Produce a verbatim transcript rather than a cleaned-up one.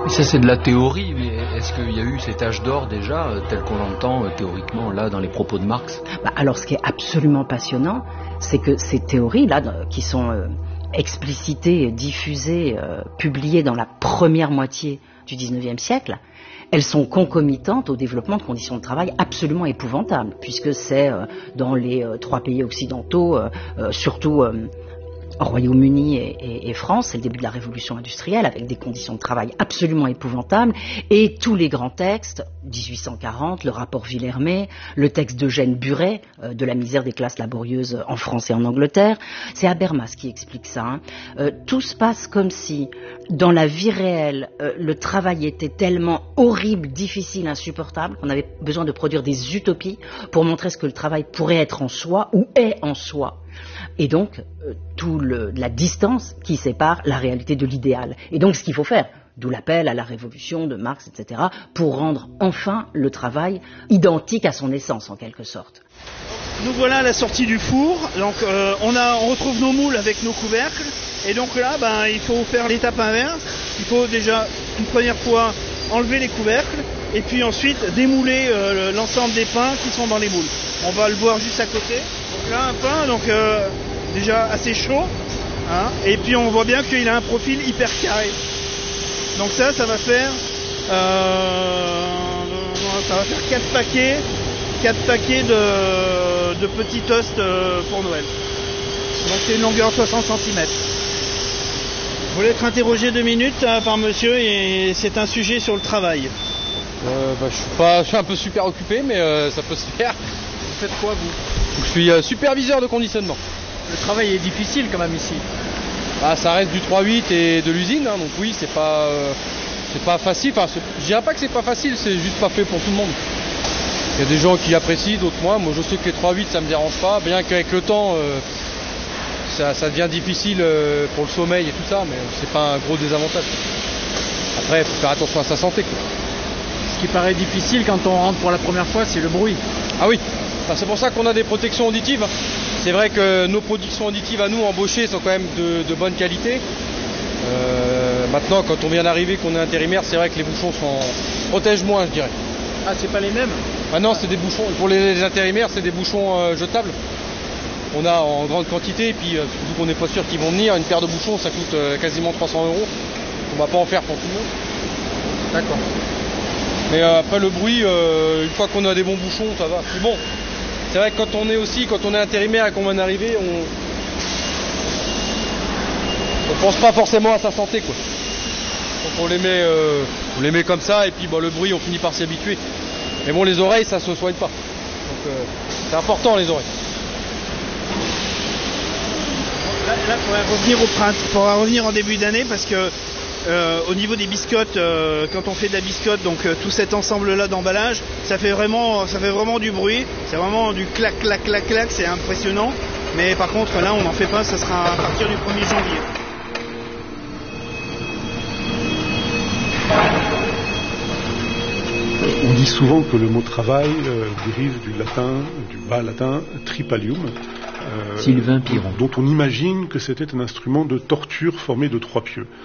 Ça c'est de la théorie, mais est-ce qu'il y a eu cet âge d'or déjà, tel qu'on l'entend euh, théoriquement là dans les propos de Marx? Bah, alors ce qui est absolument passionnant, c'est que ces théories-là, qui sont euh, explicitées, diffusées, euh, publiées dans la première moitié du dix-neuvième siècle, elles sont concomitantes au développement de conditions de travail absolument épouvantables, puisque c'est euh, dans les euh, trois pays occidentaux, euh, euh, surtout euh, Royaume-Uni et, et, et France, c'est le début de la révolution industrielle avec des conditions de travail absolument épouvantables, et tous les grands textes, dix-huit cent quarante, le rapport Villermé, le texte d'Eugène Buret, euh, de la misère des classes laborieuses en France et en Angleterre, c'est Habermas qui explique ça. Hein. Euh, tout se passe comme si, dans la vie réelle, euh, le travail était tellement horrible, difficile, insupportable, qu'on avait besoin de produire des utopies pour montrer ce que le travail pourrait être en soi, ou est en soi. Et donc, euh, toute la distance qui sépare la réalité de l'idéal. Et donc, ce qu'il faut faire, d'où l'appel à la révolution de Marx, et cetera, pour rendre enfin le travail identique à son essence, en quelque sorte. Nous voilà à la sortie du four. Donc, euh, on, a, on retrouve nos moules avec nos couvercles. Et donc là, ben, il faut faire l'étape inverse. Il faut déjà, une première fois, enlever les couvercles. Et puis ensuite, démouler euh, l'ensemble des pains qui sont dans les moules. On va le voir juste à côté. Donc là, un pain, donc euh, déjà assez chaud, hein, et puis on voit bien qu'il a un profil hyper carré. Donc ça, ça va faire, euh, ça va faire quatre paquets, quatre paquets de, de petits toasts pour Noël. Donc c'est une longueur de soixante centimètres. Je voulais être interrogé deux minutes hein, par monsieur, et c'est un sujet sur le travail. Euh, bah, je, suis pas, je suis un peu super occupé, mais euh, ça peut se faire. Vous faites quoi, vous? Je suis euh, superviseur de conditionnement. Le travail est difficile quand même ici. Ah, ça reste du trois huit et de l'usine, hein, donc oui, c'est pas, euh, c'est pas facile. Enfin, je dirais pas que c'est pas facile, c'est juste pas fait pour tout le monde. Il y a des gens qui apprécient, d'autres moins. Moi, je sais que les trois huit, ça me dérange pas, bien qu'avec le temps, euh, ça, ça devient difficile euh, pour le sommeil et tout ça, mais c'est pas un gros désavantage. Après, il faut faire attention à sa santé, quoi. Ce qui paraît difficile quand on rentre pour la première fois, c'est le bruit. Ah oui, enfin, c'est pour ça qu'on a des protections auditives. C'est vrai que nos protections auditives à nous, embauchées, sont quand même de, de bonne qualité. Euh, maintenant, quand on vient d'arriver, qu'on est intérimaire, c'est vrai que les bouchons sont... protègent moins, je dirais. Ah, c'est pas les mêmes? Ah non, c'est des bouchons. Pour les, les intérimaires, c'est des bouchons euh, jetables. On a en grande quantité, et puis euh, vu qu'on n'est pas sûr qu'ils vont venir, une paire de bouchons, ça coûte euh, quasiment trois cents euros. On va pas en faire pour tout le monde. D'accord. Mais euh, après le bruit, euh, une fois qu'on a des bons bouchons, ça va. Mais bon, c'est vrai que quand on est aussi, quand on est intérimaire et qu'on vient d'arriver, on on pense pas forcément à sa santé, quoi. Donc on les met, euh, on les met comme ça, et puis bon, le bruit, on finit par s'y habituer. Mais bon, les oreilles, ça se soigne pas. Donc euh, c'est important, les oreilles. Là, il faudrait revenir au printemps, faudra revenir en début d'année, parce que Euh, au niveau des biscottes, euh, quand on fait de la biscotte, donc euh, tout cet ensemble-là d'emballage, ça fait vraiment, ça fait vraiment du bruit. C'est vraiment du clac, clac, clac, clac. C'est impressionnant. Mais par contre, là, on n'en fait pas. Ça sera à partir du premier janvier. On dit souvent que le mot travail euh, dérive du latin, du bas latin tripalium. Euh, Sylvain Piron. Dont on imagine que c'était un instrument de torture formé de trois pieux.